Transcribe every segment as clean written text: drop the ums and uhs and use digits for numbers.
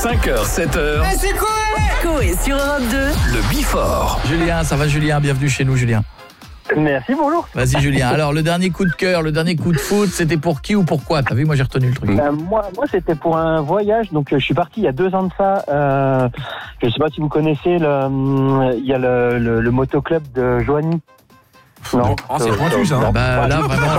5h, 7h. C'est quoi? Coé sur Europe 2. Le Before. Julien, ça va Julien? Bienvenue chez nous Julien. Merci, bonjour. Vas-y Julien. Alors le dernier coup de cœur, le dernier coup de foot, c'était pour qui ou pourquoi? T'as vu, moi j'ai retenu le truc. Moi c'était pour un voyage, donc je suis parti il y a 2 ans de ça. Je sais pas si vous connaissez, il y a le motoclub de Joigny. Non, c'est pointu ça. Bah là vraiment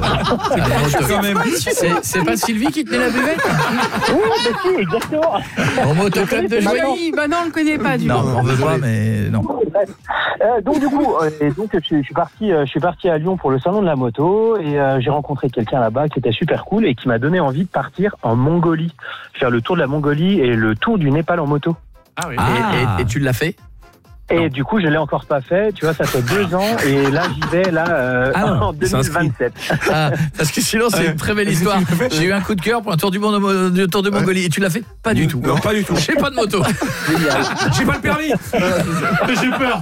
c'est pas Sylvie qui tenait la buvette? Oui, si, exactement. Au motoclub de Joigny? Bah non, on le connaît pas du coup. Non, on veut pas, mais non. Donc du coup, je suis parti à Lyon pour le salon de la moto et j'ai rencontré quelqu'un là-bas qui était super cool et qui m'a donné envie de partir en Mongolie, faire le tour de la Mongolie et le tour du Népal en moto. Ah oui. Et tu l'as fait? Et du coup, je l'ai encore pas fait. Tu vois, ça fait 2 ans et là, j'y vais en 2027. Parce que sinon, c'est une très belle histoire. J'ai eu un coup de cœur pour un tour du monde, tour de Mongolie. Et tu l'as fait? Pas du tout. Non, pas du tout. J'ai pas de moto. J'ai pas le permis. J'ai peur.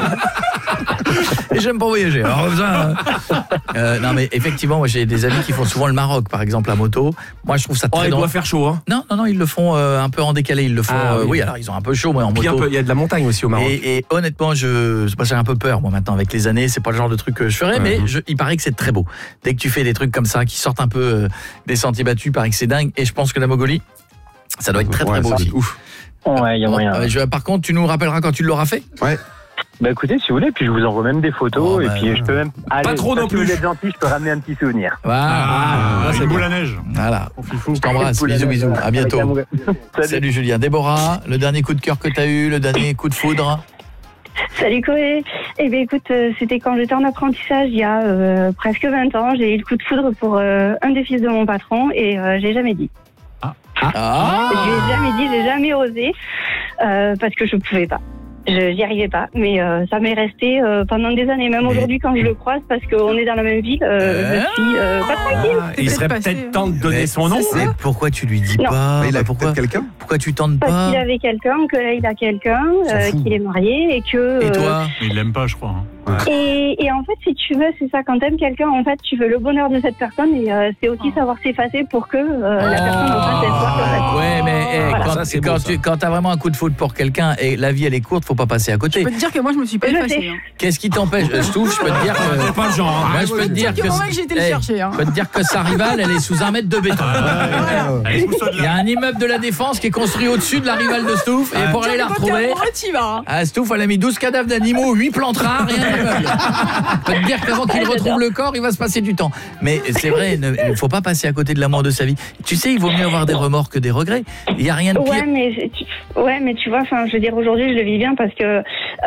Et j'aime pas voyager. Alors non, mais effectivement, moi, j'ai des amis qui font souvent le Maroc, par exemple, à moto. Moi, je trouve ça très il doit faire chaud, hein. Non, ils le font un peu en décalé. Ils le font. Oui, alors ils ont un peu chaud, mais en moto. Il y a de la montagne aussi au Maroc. Et honnêtement, j'ai un peu peur moi maintenant avec les années, c'est pas le genre de truc que je ferais, mais il paraît que c'est très beau. Dès que tu fais des trucs comme ça qui sortent un peu des sentiers battus, il paraît que c'est dingue, et je pense que la Mongolie, ça doit être très très beau aussi. Ouf. Ouais, il y a moyen. Par contre, tu nous rappelleras quand tu l'auras fait? Ouais. Bah écoutez, si vous voulez, puis je vous envoie même des photos et puis je peux même pas trop non plus. Si vous êtes gentil, je peux ramener un petit souvenir. Voilà, c'est boule à neige. Voilà. Je t'embrasse, bisous, à bientôt. Salut Julien. Déborah, le dernier coup de cœur que t'as eu, le dernier coup de foudre? Salut Coé. Eh bien écoute, c'était quand j'étais en apprentissage il y a presque 20 ans. J'ai eu le coup de foudre pour un des fils de mon patron et j'ai jamais dit. Je lui ai jamais dit, j'ai jamais osé parce que je pouvais pas. J'y arrivais pas, mais ça m'est resté pendant des années. Même aujourd'hui, quand je le croise, parce qu'on est dans la même ville, je suis pas tranquille. Il serait peut-être temps de donner son nom. Mais pourquoi tu lui dis pas? Il a peut-être quelqu'un. Pourquoi tu tentes pas? Parce qu'il avait quelqu'un, que là il a quelqu'un, qu'il est marié et que. Et toi? Il l'aime pas, je crois. Et en fait, si tu veux, c'est ça. Quand t'aimes quelqu'un, en fait, tu veux le bonheur de cette personne et c'est aussi savoir s'effacer pour que la personne en face elle soit. Ouais, mais quand t'as vraiment un coup de foudre pour quelqu'un et la vie elle est courte, faut pas passer à côté. Je peux te dire que moi je me suis pas effacée. Qu'est-ce qui t'empêche? Je peux te dire que c'est pas le genre. Moi, je peux te dire que moi j'ai été le chercher. Je peux te dire que sa rivale, elle est sous 1 mètre de béton. Il y a un immeuble de la Défense qui est construit au-dessus de la rivale de Stouff et pour aller la retrouver. Stouff, elle a mis 12 cadavres d'animaux, 8 plantes rares et un immeuble. Je peux te dire qu'avant qu'il retrouve le corps, il va se passer du temps. Mais c'est vrai, il ne faut pas passer à côté de l'amour de sa vie. Tu sais, il vaut mieux avoir des remords que des regrets. Il y a rien de pire. Ouais, mais tu vois, enfin, je veux dire, aujourd'hui, je le vis bien parce que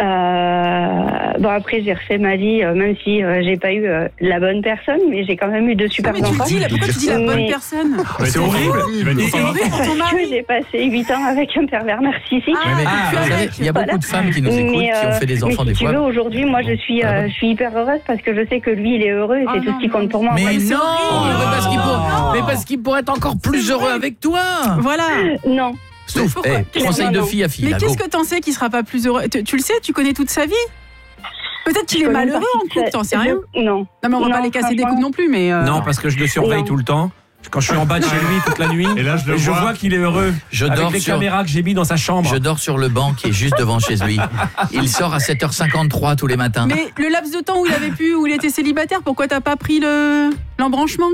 bon, après, j'ai refait ma vie, même si j'ai pas eu la bonne personne, mais j'ai quand même eu de super enfants. Pourquoi tu dis la bonne personne? C'est horrible. C'est horrible pour ton mari. J'ai passé 8 ans avec un pervers narcissique. Il y a beaucoup de femmes qui nous écoutent, qui ont fait des enfants des fois. Tu veux, aujourd'hui, moi, je suis hyper heureuse parce que je sais que lui, il est heureux et c'est tout ce qui compte pour moi. Mais non, parce qu'il pourrait être encore plus heureux avec toi. Voilà. Non. Stouff, conseil de fille à fille. Mais qu'est-ce que t'en sais qu'il sera pas plus heureux? Tu le sais, tu connais toute sa vie? Peut-être qu'il est malheureux en couple, t'en sais rien? Non. Non, mais on va pas les casser des coups non plus, mais. Non, parce que je le surveille tout le temps. Quand je suis en bas de chez lui toute la nuit, et là, je vois qu'il est heureux. Avec les caméras que j'ai mis dans sa chambre. Je dors sur le banc qui est juste devant chez lui. Il sort à 7h53 tous les matins. Mais le laps de temps où il était célibataire, pourquoi t'as pas pris l'embranchement?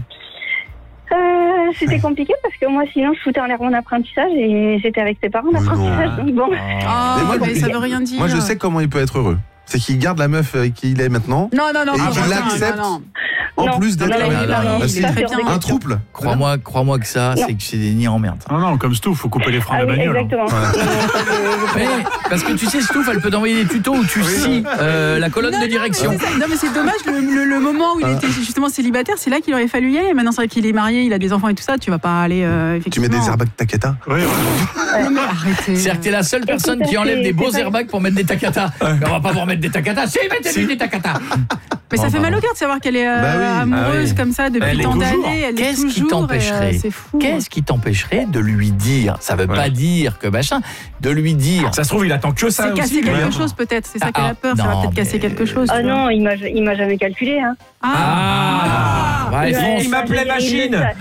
C'était compliqué parce que moi sinon je foutais en l'air mon apprentissage et j'étais avec ses parents d'apprentissage, donc bon. Mais ça veut rien dire. Moi je sais comment il peut être heureux. C'est qu'il garde la meuf avec qui il est maintenant. Non. Et qu'il l'accepte. En plus d'être un trouble. Crois-moi que ça, c'est que c'est des nids en merde. Non, comme Stouff, faut couper les freins de la bagnole. Exactement. Parce que tu sais, Stouff, elle peut t'envoyer des tutos où tu scies la colonne de direction. Non, mais c'est dommage, le moment où il était justement célibataire, c'est là qu'il aurait fallu y aller. Maintenant, c'est vrai qu'il est marié, il a des enfants et tout ça, tu vas pas aller Tu mets des airbags Takata. Oui. Non, mais arrêtez. C'est-à-dire que t'es la seule personne qui enlève des beaux airbags pour mettre des Takata. On va pas vous remettre des Takata. Si, mettez-lui des Takata. Mais ça fait mal au cœur de savoir qu'elle est amoureuse comme ça depuis tant d'années. Qu'est-ce qui t'empêcherait? C'est fou. Qu'est-ce qui t'empêcherait de lui dire? Ça veut pas dire que machin. De lui dire. Ça se trouve, il attend que ça. C'est casser quelque chose peut-être. C'est ça qu'elle a peur. Ça va peut-être casser quelque chose. Ah non, il m'a jamais calculé. Hein. Il m'appelait machine.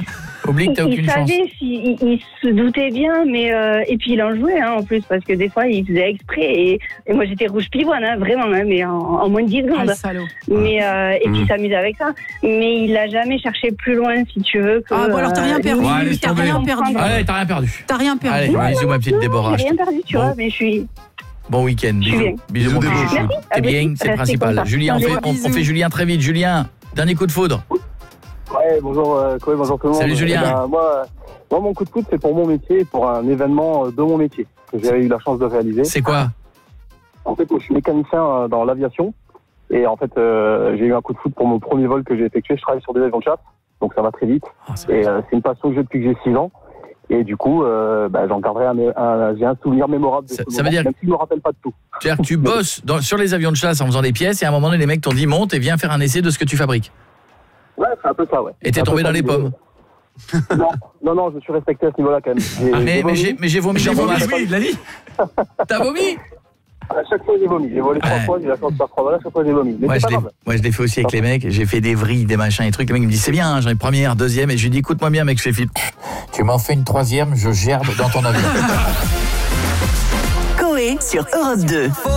Oublie que t'as aucune chance. Il se doutait bien, mais et puis il en jouait en plus, parce que des fois il faisait exprès et moi j'étais rouge pivoine, vraiment, mais en moins de 10 secondes. Mais et puis il s'amusait avec ça. Mais il a jamais cherché plus loin, si tu veux. Que, bon alors t'as rien perdu. T'as rien perdu. Ouais, t'as rien perdu. T'as rien perdu. Allez, bisous ma petite Déborah. J'ai rien perdu, tu vois, mais je suis... Bon week-end, bisous mon petit. T'es bien, c'est le principal. Julien, on fait Julien très vite. Julien, dernier coup de foudre. Ouais, bonjour Chloé, bonjour tout le monde. Salut Julien. Moi, mon coup de foudre, c'est pour mon métier, pour un événement de mon métier que j'ai eu la chance de réaliser. C'est quoi? En fait, je suis mécanicien dans l'aviation et en fait, j'ai eu un coup de foudre pour mon premier vol que j'ai effectué. Je travaille sur des avions de chasse, donc ça va très vite. Et c'est une passion que j'ai depuis que j'ai 6 ans. Et du coup, j'en garderai j'ai un souvenir mémorable de ce moment, même si je ne me rappelle pas de tout. C'est-à-dire que tu bosses sur les avions de chasse en faisant des pièces et à un moment donné, les mecs t'ont dit monte et viens faire un essai de ce que tu fabriques. Ouais, c'est un peu ça, ouais. Et t'es tombé dans les pommes. Non, je suis respecté à ce niveau-là quand même. Mais j'ai vomi dans mon masque. Oui, il l'a dit. T'as vomi? À chaque fois, j'ai vomi. J'ai volé 3 fois, j'ai la chance de faire 3 vols, à chaque fois, j'ai vomi. Moi, je l'ai fait aussi avec les mecs. J'ai fait des vrilles, des machins, des trucs. Les mecs me disent, c'est bien, j'en ai première, deuxième. Et je lui dis, écoute-moi bien, mec, je fais Philippe. Tu m'en fais une troisième, je gerbe dans ton avion. Coé sur Europe 2.